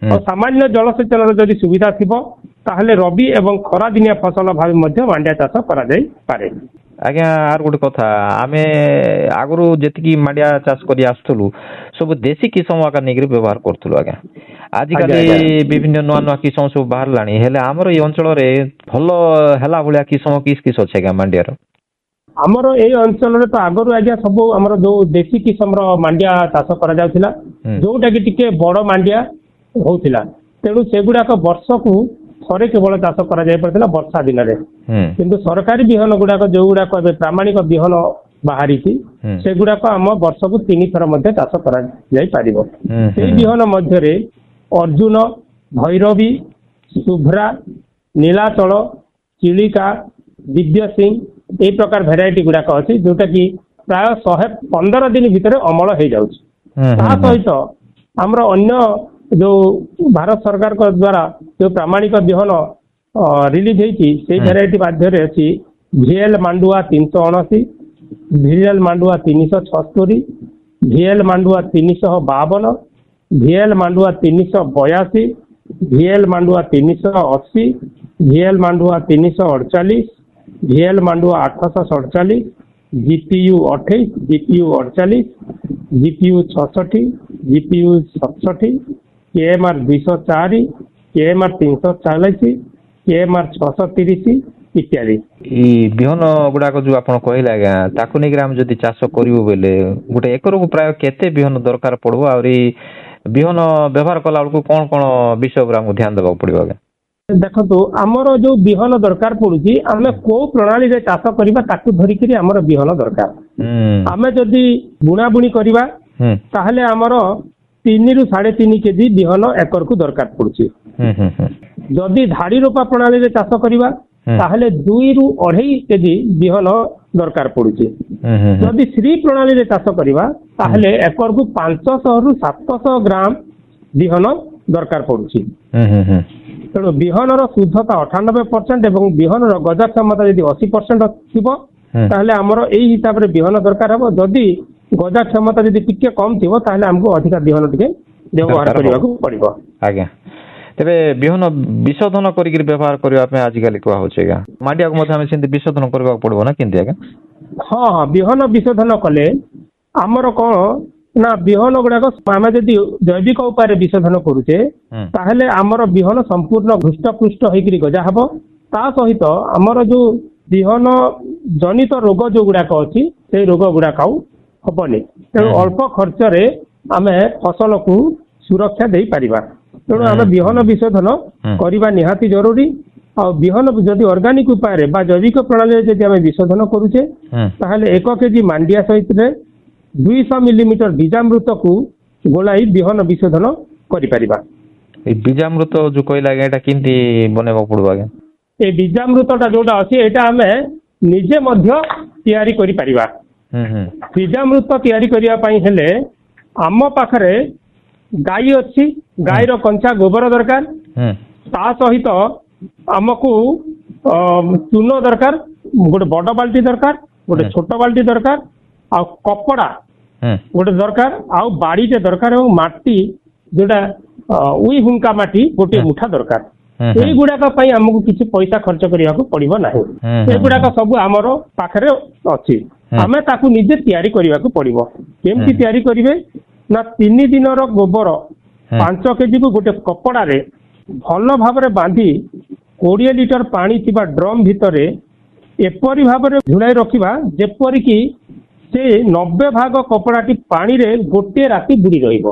और सामान्य जलसेचन जदि सुविधा थिबो ताहले रबी एवं खरा दिनिया फसल भाव मध्य मांडिया चाष करा जाई पारे। आज्ञा आर गोटे कथा आमे आगु जेतिकी मांडिया चाष करी आसुलु सब देशी किसम आका नेगरी व्यवहार करथुलु आज्ञा आजिकाली विभिन्न नुआ नुआ किसम सब बाहर लानी हेले हमर ए अंचल रे भलो हेला भलिया किसम किस अछि आज्ञा मांडियार आमर ए अंचल रे तो आगरु आज्ञा सब आमर जो देशी किसम रो मांडिया चाष करा जाउथिला जोटा कि टिके बड़ मांडिया होउथिला तेणु सेगुडा को वर्ष को थरे केवल चाष करा जाय पड़थिला वर्षा दिन रे किंतु सरकारी बिहन गुडा को जो गुडा को प्रामाणिक बिहन बाहरी थी सेगुडा को हम वर्ष को 3 थर मध्ये चाष करा जाय पारिबो। सेही बिहन मध्ये रे अर्जुन भैरवी शुभ्रा नीलाचल चिलिका दिव्य सिंह ए प्रकार भेराइटी गुडा को अछि जोटा कि प्राय 115 दिन भितर अमल हे जाउछि। ता सहित हमर अन्य जो भारत सरकार को द्वारा जो प्रामाणिक बिहन रिलीज होती से भेराइटी माध्यम अच्छी VL मांडुआ 379 VL मांडुआ 376 VL मांडुआ 352 VL मांडुआ 382 VL मांडुआ 380 VL मांडुआ 348 VL मांडुआ 847 GPU 28 GPU 48 GPU 66 GPU 67 KMR 204 KMR 340 KMR 630 इत्यादि बिहन गुडा जो आप कहले आज्ञा ताकू नहीं हम जदि चाष करू बेले गोटे एकर को प्राय केते बिहन दरकार पड़ो आ बिहन व्यवहार कला बेलू कौन कौन विषय पर ध्यान देवा पड़ो आज्ञा देखो आमर जो बिहन दरकार पड़ुची आमे को प्रणाली रे चाष करबा ताकू धरिकरी आमर बिहन दरकार आमे जदि बुणा बुणी करबा ताहले आमर 3 रु 3.5 केजी बिहन एकर को दरकार पड़ुची जदि धाड़ी रोपा प्रणाली रे चाष करबा ताहले 2 रु 2.5 केजी बिहन दरकार पड़ुची जदि श्री प्रणाली रे चाष करबा ताहले एकर को 500 रु 700 ग्राम बिहन दरकार पड़ुची। तेणु बिहन शुद्धता 98% एवं बिहन गजा क्षमता यदि 80% थिबो ताहले हमर एई हिसाब रे बिहन दरकार हबो जदि गजा क्षमता यदि टिके कम थिबो ताहले हमको अधिक बिहन टिके व्यवहार करबा को पड़िबो। आज्ञा तेबे बिहन विशोधन करिक व्यवहार करबा पे आज काली को होचे आज्ञा माडिया को मथे हम सेंति विशोधन करबा पड़बो ना केंति आज्ञा हां हां बिहन विशोधन कले हमर कोन ना बिहन गुडा को आमे जदि जैविक उपाय विशोधन करूचे ताहले हमर बिहन संपूर्ण हृष्टपुष्ट होइकरी गजा हबो ता सहित हमर जो बिहन जनित रोग जो गुडा को अछि से रोग गुडा काउ हबनी तेणु अल्प खर्च रे आमे फसल को सुरक्षा दे पारिबा तेणु आमे बिहन विशोधन करबा निहाती जरूरी आ बिहन जदि ऑर्गेनिक उपाय रे बा जैविक प्रणाली जदि आमे विशोधन करूचे ताहले 1 केजी मांडिया सहित रे 200 मिलीमीटर बीजामृत को गोलाई बिहन विशोधन करि परिबा। ए बीजामृत जो कहला एटा किंती बनेबा पड़बा आगे ए बीजामृतटा जोटा अछि एटा हमें निजे मध्य तयारी करि परिबा। बीजामृत तयारी करिया पई हेले आम पाखरे गाई अछि गाई रो कंचा गोबर दरकार ता सहित हमकु चून दरकार गोटे बड़ बाल्टी दरकार गोटे छोट बाल्टी दरकार आ कपड़ा गोटे दरकार आउ बाड़ीटे दरकार और माटी जोटा उई हुंका माटी गोटे मुठा दरकार एई गुडाक पई हमकु किछि पैसा खर्च करिया को पड़िबो नाही ए गुडाक सब हमरो पाखरे अछि हमें ताकू निजे तयारी करिया को पड़िबो केमति तयारी करिवे ना 3 दिन रो गोबर 5 केजी को गोटे कपड़ा रे भलो भाबरे बांधी 20 लीटर पानी थिबा ड्रम भितरे एपरी भाबरे झुलाई रखिबा जेपरी कि से 90 भाग कपड़ाटी पानी रे गोटे राति बुड़ी रहिबो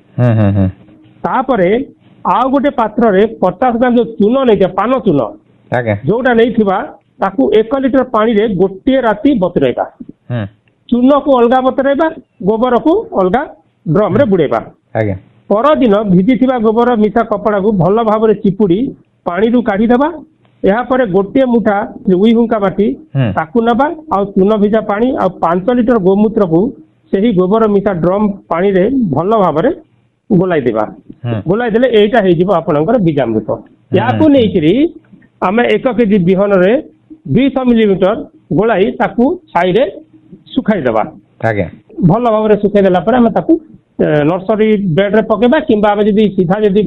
तापरे आउ गोटे पात्र रे 50 ग्राम जो चून नै पान चून जोटा नै थिबा ताकू 1 लीटर पानी रे गोटे राति बतरेबा चून को अलगा बतरेबा गोबर को अलगा ड्रम रे बुड़ेबा पर दिन भिजी थिबा गोबर मिठा कपड़ा को भलो भाबरे चिपुड़ी पानी रु काढी देबा या पर गोटे मुठा उई हुंका माटी ताकू नबा आ चून भिजा पानी आ 5 लीटर गोमूत्र को सही गोबर मिठा ड्रम पानी रे भलो भाबरे गोलाई देबा गोलाई देले एटा हे जिवो आपनकर बीजामृत याकू नै करी हमें 1 केजी बिहन रे 200 मिलीमीटर गोलाई ताकू छाई रे सुखाई देबा भलो भाबरे सुखाई देला पर हमें ताकू नर्सरी बेड रे पकेबा किंबा हमें जदी सीधा जदी